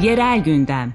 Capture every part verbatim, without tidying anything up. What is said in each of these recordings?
Yerel gündem.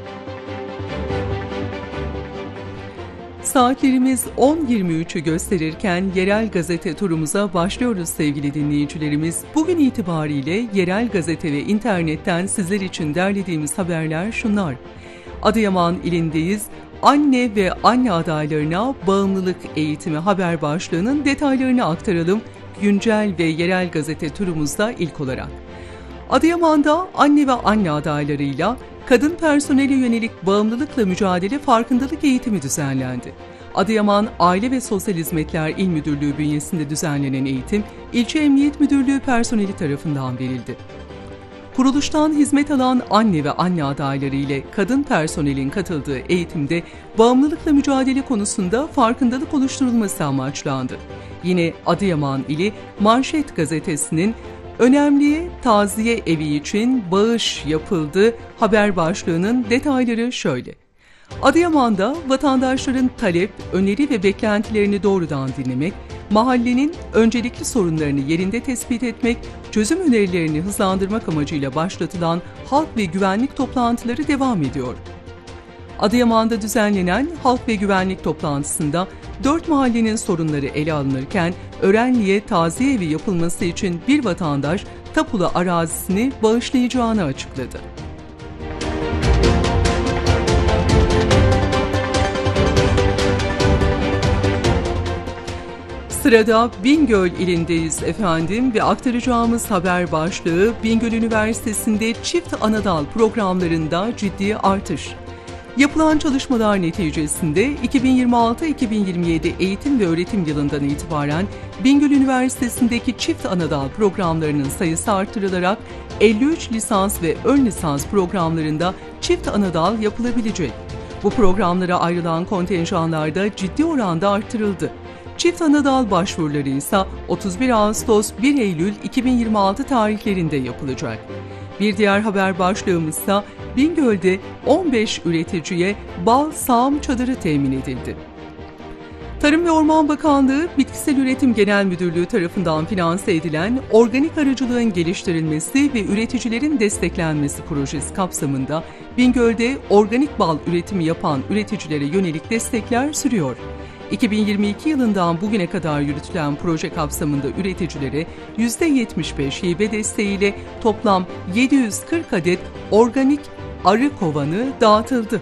Saatlerimiz on yirmi üçü gösterirken yerel gazete turumuza başlıyoruz sevgili dinleyicilerimiz. Bugün itibariyle yerel gazete ve internetten sizler için derlediğimiz haberler şunlar. Adıyaman ilindeyiz. Anne ve anne adaylarına bağımlılık eğitimi haber başlığının detaylarını aktaralım. Güncel ve yerel gazete turumuzda ilk olarak. Adıyaman'da anne ve anne adaylarıyla kadın personele yönelik bağımlılıkla mücadele farkındalık eğitimi düzenlendi. Adıyaman Aile ve Sosyal Hizmetler İl Müdürlüğü bünyesinde düzenlenen eğitim, İlçe Emniyet Müdürlüğü personeli tarafından verildi. Kuruluştan hizmet alan anne ve anne adayları ile kadın personelin katıldığı eğitimde bağımlılıkla mücadele konusunda farkındalık oluşturulması amaçlandı. Yine Adıyaman ili Manşet gazetesinin "Önemli taziye evi için bağış yapıldı" haber başlığının detayları şöyle. Adıyaman'da vatandaşların talep, öneri ve beklentilerini doğrudan dinlemek, mahallenin öncelikli sorunlarını yerinde tespit etmek, çözüm önerilerini hızlandırmak amacıyla başlatılan halk ve güvenlik toplantıları devam ediyor. Adıyaman'da düzenlenen halk ve güvenlik toplantısında dört mahallenin sorunları ele alınırken Örenli'ye taziye evi yapılması için bir vatandaş tapulu arazisini bağışlayacağını açıkladı. Sırada Bingöl ilindeyiz efendim ve aktaracağımız haber başlığı Bingöl Üniversitesi'nde çift anadal programlarında ciddi artış. Yapılan çalışmalar neticesinde iki bin yirmi altı iki bin yirmi yedi eğitim ve öğretim yılından itibaren Bingöl Üniversitesi'ndeki çift anadal programlarının sayısı artırılarak elli üç lisans ve ön lisans programlarında çift anadal yapılabilecek. Bu programlara ayrılan kontenjanlar da ciddi oranda artırıldı. Çift anadal başvuruları ise otuz bir Ağustos bir Eylül iki bin yirmi altı tarihlerinde yapılacak. Bir diğer haber başlığımız ise Bingöl'de on beş üreticiye bal sağım çadırı temin edildi. Tarım ve Orman Bakanlığı Bitkisel Üretim Genel Müdürlüğü tarafından finanse edilen organik arıcılığın geliştirilmesi ve üreticilerin desteklenmesi projesi kapsamında Bingöl'de organik bal üretimi yapan üreticilere yönelik destekler sürüyor. iki bin yirmi iki yılından bugüne kadar yürütülen proje kapsamında üreticilere yüzde yetmiş beş hibe desteğiyle toplam yedi yüz kırk adet organik arı kovanı dağıtıldı.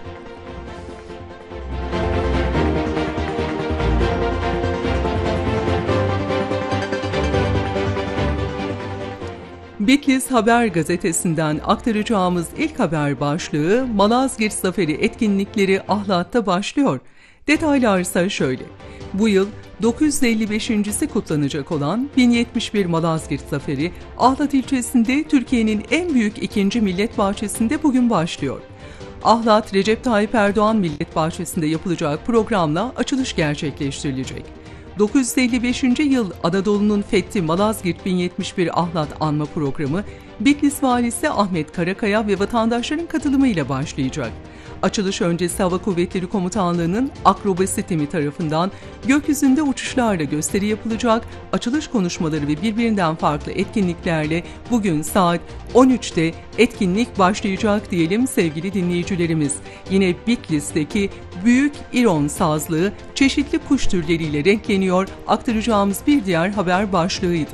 Bitlis Haber gazetesinden aktaracağımız ilk haber başlığı Malazgirt Zaferi etkinlikleri Ahlat'ta başlıyor. Detaylar ise şöyle. Bu yıl dokuz yüz elli beşincisi kutlanacak olan bin yetmiş bir Malazgirt Zaferi, Ahlat ilçesinde Türkiye'nin en büyük ikinci millet bahçesinde bugün başlıyor. Ahlat, Recep Tayyip Erdoğan Millet Bahçesi'nde yapılacak programla açılış gerçekleştirilecek. dokuz yüz elli beşinci yıl Anadolu'nun fethi Malazgirt bin yetmiş bir Ahlat anma programı, Bitlis Valisi Ahmet Karakaya ve vatandaşların katılımıyla başlayacak. Açılış öncesi Hava Kuvvetleri Komutanlığı'nın akrobasi timi tarafından gökyüzünde uçuşlarla gösteri yapılacak. Açılış konuşmaları ve birbirinden farklı etkinliklerle bugün saat on üçte etkinlik başlayacak diyelim sevgili dinleyicilerimiz. Yine Bitlis'teki Büyük İron sazlığı çeşitli kuş türleriyle renkleniyor. Aktaracağımız bir diğer haber başlığıydı.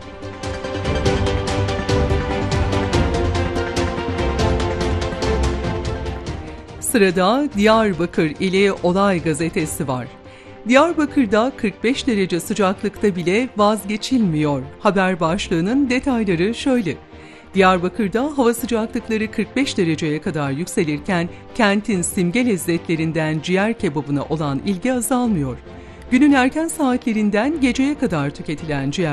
Sırada Diyarbakır ili Olay gazetesi var. Diyarbakır'da kırk beş derece sıcaklıkta bile vazgeçilmiyor. Haber başlığının detayları şöyle. Diyarbakır'da hava sıcaklıkları kırk beş dereceye kadar yükselirken kentin simge lezzetlerinden ciğer kebabına olan ilgi azalmıyor. Günün erken saatlerinden geceye kadar tüketilen ciğer